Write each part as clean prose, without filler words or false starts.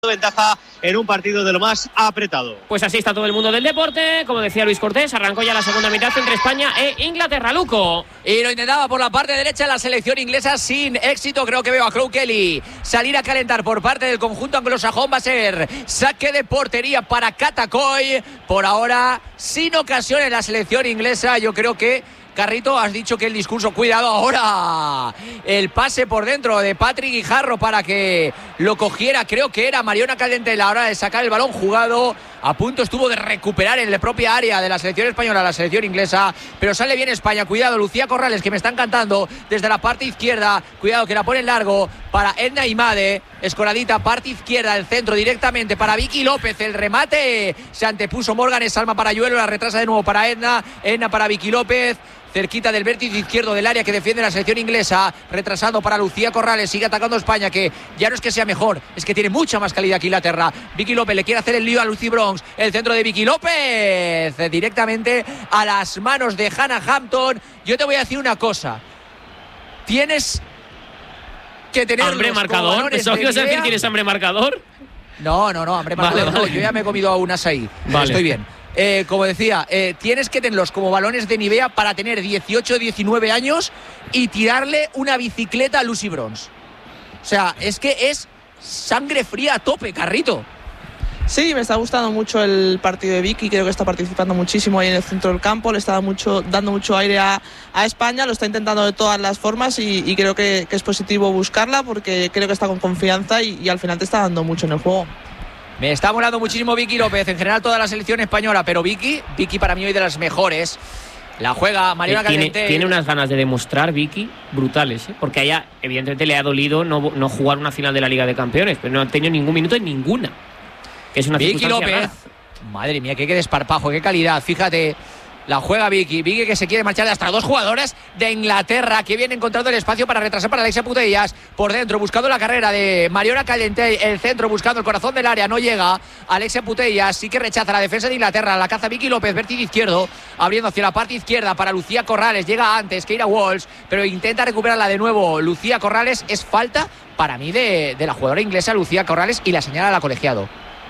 ventaja en un partido de lo más apretado. Pues así está todo el mundo del deporte. Como decía Luis Cortés, arrancó ya la segunda mitad entre España e Inglaterra. Luco. Y lo intentaba por la parte derecha la selección inglesa sin éxito. Creo que veo a Chloe Kelly salir a calentar por parte del conjunto anglosajón. Va a ser saque de portería para Catacoy. Por ahora, sin ocasiones la selección inglesa. Yo creo que Carrito, has dicho que el discurso, cuidado ahora, el pase por dentro de Patrick Guijarro para que lo cogiera, creo que era Mariona Caldentey a la hora de sacar el balón jugado, a punto estuvo de recuperar en la propia área de la selección española, la selección inglesa, pero sale bien España, cuidado, Lucía Corrales que me están cantando desde la parte izquierda, cuidado que la pone en largo para Edna Imade, escoradita, parte izquierda, el centro directamente para Vicky López, el remate, se antepuso Morgan, es Salma Parayuelo, la retrasa de nuevo para Edna para Vicky López, cerquita del vértice izquierdo del área que defiende la selección inglesa, retrasando para Lucía Corrales, sigue atacando España, que ya no es que sea mejor, es que tiene mucha más calidad que Inglaterra. Vicky López le quiere hacer el lío a Lucy Bronx, el centro de Vicky López, directamente a las manos de Hannah Hampton. Yo te voy a decir una cosa, tienes que tener hambre marcador. ¿Eso quieres decir que tienes hambre marcador? No, hambre marcador. Vale. Yo ya me he comido unas ahí, vale. Estoy bien. Como decía, tienes que tenerlos como balones de Nivea para tener 18 o 19 años y tirarle una bicicleta a Lucy Bronx. O sea, es que es sangre fría a tope, Carrito. Sí, me está gustando mucho el partido de Vicky, creo que está participando muchísimo ahí en el centro del campo, le está dando mucho aire a España, lo está intentando de todas las formas y creo que es positivo buscarla porque creo que está con confianza y al final te está dando mucho en el juego. Me está molando muchísimo Vicky López, en general toda la selección española, pero Vicky para mí hoy de las mejores. La juega Mariona Caldentey. Tiene unas ganas de demostrar Vicky brutales, porque a ella evidentemente le ha dolido no jugar una final de la Liga de Campeones, pero no ha tenido ningún minuto en ninguna. Que es una Vicky López, rara. madre mía, qué desparpajo, qué calidad, fíjate. La juega Vicky que se quiere marchar de hasta dos jugadoras de Inglaterra que viene encontrando el espacio para retrasar para Alexia Putellas por dentro, buscando la carrera de Mariona Caldentey, el centro buscando el corazón del área, no llega Alexia Putellas, sí que rechaza la defensa de Inglaterra, la caza Vicky López, vértice izquierdo, abriendo hacia la parte izquierda para Lucía Corrales, llega antes Keira Walsh, pero intenta recuperarla de nuevo Lucía Corrales, es falta para mí de la jugadora inglesa Lucía Corrales y la señala a la colegiado.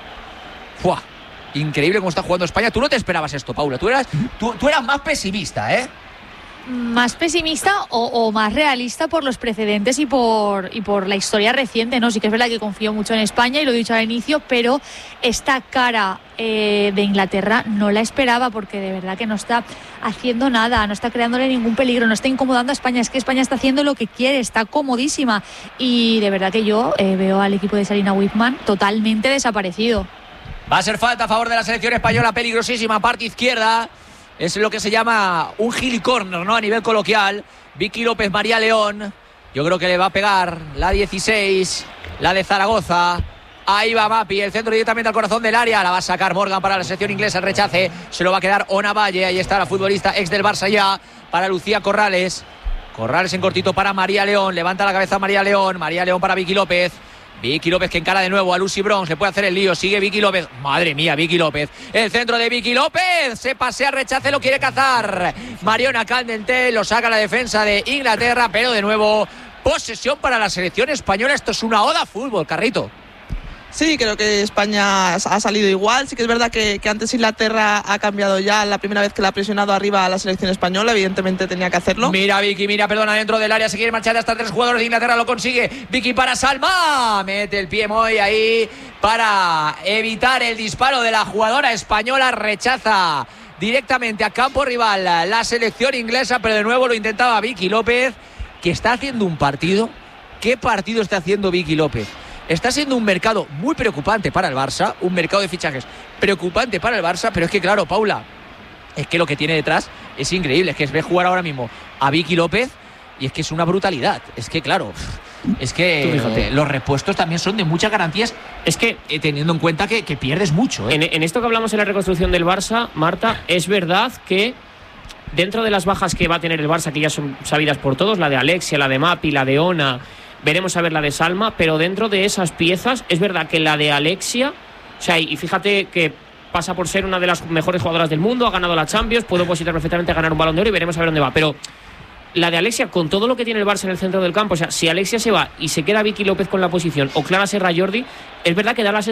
¡Fua! Increíble cómo está jugando España. Tú no te esperabas esto, Paula. Tú eras más pesimista, ¿eh? Más pesimista o más realista por los precedentes y por la historia reciente, ¿no? Sí que es verdad que confío mucho en España y lo he dicho al inicio, pero esta cara de Inglaterra no la esperaba porque de verdad que no está haciendo nada, no está creándole ningún peligro, no está incomodando a España. Es que España está haciendo lo que quiere, está comodísima y de verdad que yo veo al equipo de Sarina Wiegman totalmente desaparecido. Va a ser falta a favor de la selección española, peligrosísima, parte izquierda. Es lo que se llama un heel corner, ¿no? A nivel coloquial. Vicky López, María León. Yo creo que le va a pegar la 16, la de Zaragoza. Ahí va Mapi, el centro directamente al corazón del área. La va a sacar Morgan para la selección inglesa. El rechace se lo va a quedar Ona Valle. Ahí está la futbolista ex del Barça ya. Para Lucía Corrales. Corrales en cortito para María León. Levanta la cabeza María León. María León para Vicky López. Vicky López que encara de nuevo a Lucy Bronx, le puede hacer el lío, sigue Vicky López, madre mía, Vicky López, el centro de Vicky López, se pasea, rechace, lo quiere cazar Mariona Caldentey, lo saca la defensa de Inglaterra, pero de nuevo posesión para la selección española. Esto es una oda a fútbol, Carrito. Sí, creo que España ha salido igual. Sí que es verdad que antes Inglaterra ha cambiado ya. La primera vez que la ha presionado arriba a la selección española, evidentemente tenía que hacerlo. Mira Vicky, perdona, dentro del área se quiere marchar hasta tres jugadores de Inglaterra, lo consigue Vicky para Salma, mete el pie muy ahí para evitar el disparo de la jugadora española, rechaza directamente a campo rival la selección inglesa, pero de nuevo lo intentaba Vicky López, que está haciendo un partido. ¿Qué partido está haciendo Vicky López? Está siendo un mercado muy preocupante para el Barça, un mercado de fichajes preocupante para el Barça, pero es que claro, Paula, es que lo que tiene detrás es increíble, es que ve jugar ahora mismo a Vicky López y es que es una brutalidad, es que claro, es que los repuestos también son de muchas garantías, es que teniendo en cuenta que pierdes mucho. En esto que hablamos en la reconstrucción del Barça, Marta, es verdad que dentro de las bajas que va a tener el Barça, que ya son sabidas por todos, la de Alexia, la de Mapi, la de Ona, veremos a ver la de Salma, pero dentro de esas piezas es verdad que la de Alexia, o sea, y fíjate que pasa por ser una de las mejores jugadoras del mundo, ha ganado la Champions, puede posibilitar perfectamente a ganar un Balón de Oro y veremos a ver dónde va, pero la de Alexia, con todo lo que tiene el Barça en el centro del campo, o sea, si Alexia se va y se queda Vicky López con la posición o Clara Serra Jordi, es verdad que da la